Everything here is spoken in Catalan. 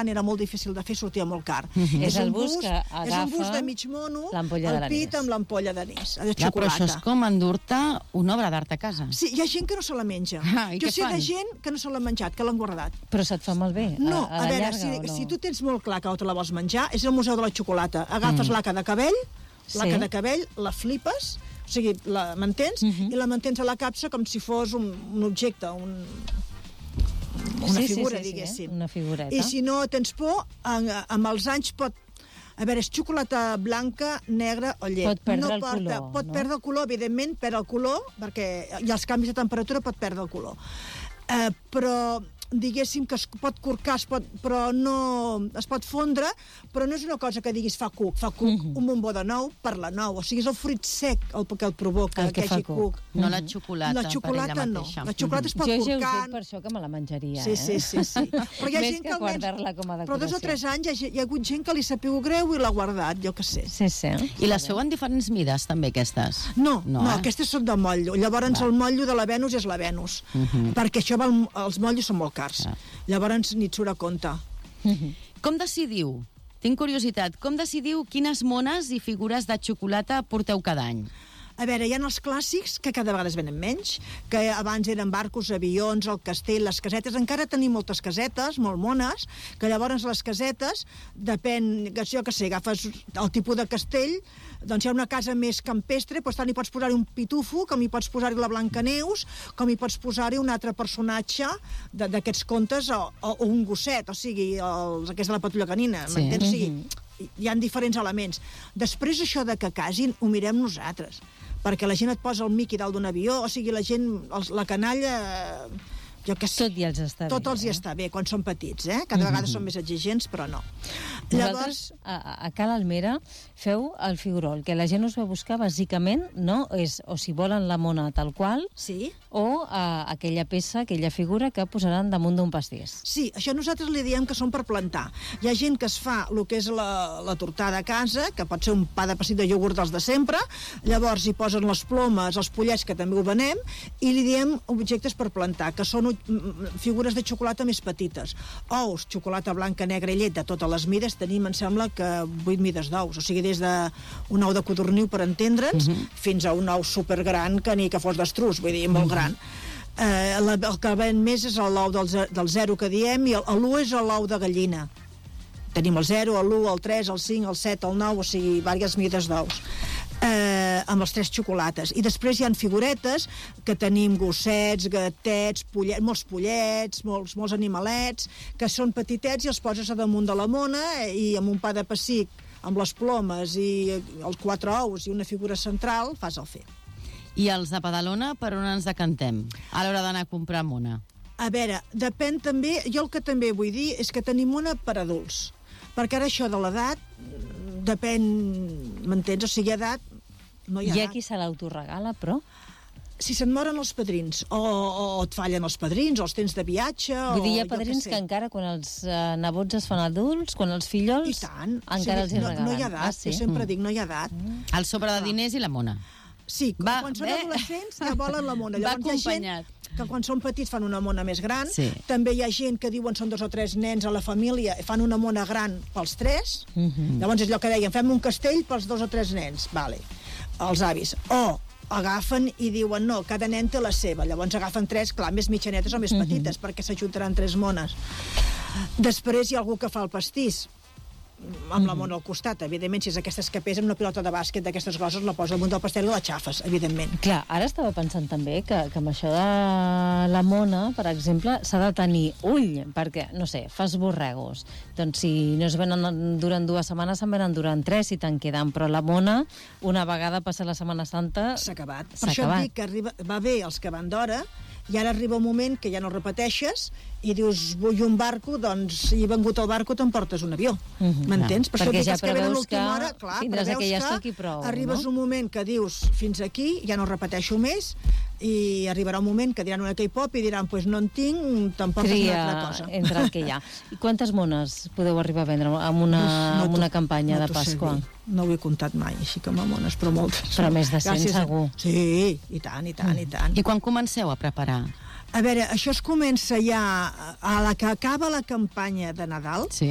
gran, era molt difícil de fer, sortia molt car. És el bus que agafa és un bus de mig mono, l'ampolla el pit amb l'ampolla d'anís, de Clar, però això xocolata. és com endur-te una obra d'art a casa. Sí, hi ha gent que no se la menja. I Jo què sé fan? de gent que no se l'ha menjat, que l'han guardat. Però se't fa malbé, No, a a la veure, llarga, o no? si tu tens molt clar que no te la vols menjar, és el Museu de la Xocolata. Agafes laca de cabell, la flipes, o sigui, m'entens? I la mantens a la capsa com si fos un objecte, una figura, diguéssim. Una figureta. I si no tens por, amb els anys pot... A veure, és xocolata blanca, negra o llet. Pot perdre el color, pot no? perdre el color, evidentment, perd el color, perquè i els canvis de temperatura pot perdre el color. Però diguéssim que es pot corcar, però no es pot fondre, però no és una cosa que diguis fa cuc un bombó de nou per la nou, o sigui, és el fruit sec el que el provoca, el que fa cuc. No la xocolata, la xocolata per ella no, mateixa. la xocolata es pot Jo ja corcar. ho sé per això que me la menjaria, Sí. Però hi ha Més gent que guardar-la com a però 2 o decoració. 3 anys hi ha hagut gent que li sapeu greu i l'ha guardat, jo que sé. Sí. I les feu en diferents mides, també, aquestes? No, eh? aquestes són de motllo. Llavors el motllo de la Venus és la Venus, perquè això els motllos són molt cars. Llavors ni et surt a compte. Com decidiu? Tinc curiositat. Com decidiu quines mones i figures de xocolata porteu cada any? A veure, hi ha els clàssics, que cada vegada es venen menys, que abans eren barcos, avions, el castell, les casetes. Encara tenim moltes casetes, molt mones, que llavors les casetes, depèn, jo que sé, agafes el tipus de castell, doncs hi ha una casa més campestre, doncs tant hi pots posar-hi un pitufo, com hi pots posar-hi la Blancaneus, com hi pots posar-hi un altre personatge d'aquests contes, o un gosset, o sigui, aquest de la Patrulla Canina, m'entens? O sigui, hi ha diferents elements. Després això de que casin ho mirem nosaltres, perquè la gent et posa el Mickey dalt d'un avió, o sigui, la gent, la canalla, jo què sé. Tot ja els està bé. Tot els hi està bé, quan són petits, Cada vegada són més exigents, però no. Vosaltres, a Cal Almera, feu el figurol, que la gent us va buscar, bàsicament, no? És o si volen la mona tal qual, sí, o aquella peça, aquella figura que posaran damunt d'un pastís. Sí, això nosaltres li diem que són per plantar. Hi ha gent que es fa el que és la tortada a casa, que pot ser un pa de passit de iogurt dels de sempre, llavors hi posen les plomes, els pollets, que també ho venem, i li diem objectes per plantar, que són figures de xocolata més petites. Ous, xocolata blanca, negra i llet de totes les mides, tenim, em sembla, que 8 mides d'ous, o sigui, des d'un ou de codorniu, per entendre'ns, fins a un ou supergran que ni que fos d'estruç, vull dir, molt gran. El que ven més és l'ou del 0 que diem, i l'1 és l'ou de gallina. Tenim el 0, l'1, el 3, el 5, el 7, el 9, o sigui, diverses mides d'ous. Amb les 3 xocolates. I després hi ha figuretes que tenim gossets, gatets, molts pollets, molts animalets, que són petitets i els poses a damunt de la mona i amb un pa de pessic, amb les plomes i els 4 ous i una figura central, fas el fet. I els de Badalona, per on ens decantem a l'hora d'anar a comprar mona? A veure, depèn també, jo el que també vull dir és que tenim mona per adults, perquè ara això de l'edat depèn, m'entens? O sigui, edat, no hi ha Hi ha edat. qui se l'autoregala, però... Si se'n moren els padrins, o et fallen els padrins, o els tens de viatge... Vull dir, hi ha jo què padrins sé. que encara, quan els nebots es fan adults, quan els fillols, I tant. encara els hi regalen. No hi ha edat, jo sempre dic, no hi ha edat. El sobre de diners i la mona. Sí, quan són adolescents ja volen la mona. Va Llavors hi ha acompanyat. gent que quan són petits fan una mona més gran. Sí. També hi ha gent que diuen són 2 o 3 nens a la família i fan una mona gran pels 3. Llavors és allò que deien, fem un castell pels 2 o 3 nens. Vale. Els avis. O agafen i diuen, no, cada nen té la seva. Llavors agafen 3, clar, més mitjanetes o més petites, perquè s'ajuntaran 3 mones. Després hi ha algú que fa el pastís amb la mona al costat, evidentment, si és aquestes que pesen una pilota de bàsquet d'aquestes grosses, la posa damunt del pastel i la xafes, evidentment. Clar, ara estava pensant també que amb això de la mona, per exemple, s'ha de tenir ull, perquè, no sé, fas borregos. Doncs si no es venen durant 2 setmanes, se'n venen durant 3, si te'n queden, però la mona, una vegada passa la Setmana Santa... S'ha acabat. Per això et dic que va bé els que van d'hora, i ara arriba un moment que ja no repeteixes i dius, vull un barco, doncs si he vengut el barco t'emportes un avió. M'entens? Per això perquè dic ja que venen a preveus l'última que hora, clar, tindràs preveus aquell que estoc i prou, arribes un moment que dius, fins aquí, ja no repeteixo més, i arribarà un moment que diran una K-pop i diran, pues no en tinc, t'emportes una altra cosa. Entre el que hi ha. I quantes mones podeu arribar a vendre amb una campanya de Pasqua? No ho he comptat mai, així que amb mones, però moltes. Però més de 100 segur. Sí, i tant, i tant, i tant. I quan comenceu a preparar? A veure, això es comença ja a la que acaba la campanya de Nadal, sí.